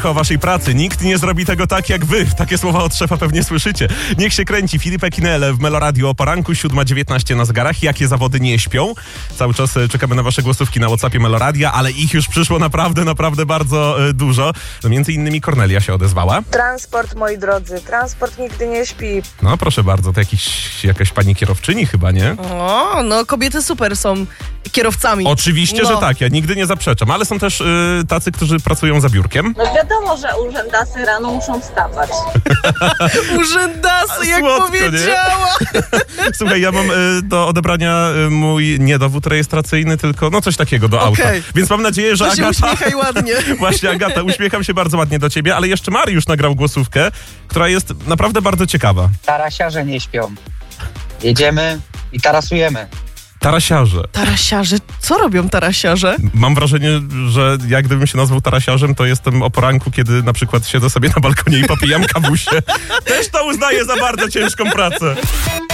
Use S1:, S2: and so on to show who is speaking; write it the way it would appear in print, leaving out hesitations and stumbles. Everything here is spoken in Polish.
S1: o waszej pracy. Nikt nie zrobi tego tak jak wy. Takie słowa od szefa pewnie słyszycie. Niech się kręci. Filip Ekinele w Meloradio o poranku, 7:19 na zegarach. Jakie zawody nie śpią? Cały czas czekamy na wasze głosówki na WhatsAppie Meloradia, ale ich już przyszło naprawdę bardzo dużo. No, między innymi Kornelia się odezwała.
S2: Transport, moi drodzy, transport nigdy nie śpi.
S1: No proszę bardzo, to jakaś pani kierowczyni chyba, nie?
S3: O, no kobiety super są kierowcami.
S1: Oczywiście, że tak, ja nigdy nie zaprzeczam, ale są też tacy, którzy pracują za biurkiem.
S4: No wiadomo, że urzędasy rano muszą wstawać.
S3: Urzędasy, jak
S1: Słodko,
S3: powiedziała.
S1: Słuchaj, ja mam do odebrania mój nie dowód rejestracyjny, tylko no coś takiego do auta. Więc mam nadzieję, że
S3: to się
S1: Agata...
S3: uśmiechaj ładnie.
S1: Właśnie, Agata, uśmiecham się bardzo ładnie do ciebie, ale jeszcze Mariusz nagrał głosówkę, która jest naprawdę bardzo ciekawa.
S5: Tarasiarze nie śpią. Jedziemy i tarasujemy.
S1: Tarasiarze.
S3: Tarasiarze? Co robią tarasiarze?
S1: Mam wrażenie, że jak gdybym się nazwał tarasiarzem, to jestem o poranku, kiedy na przykład siedzę sobie na balkonie i popijam kawusie. Też to uznaję za bardzo ciężką pracę.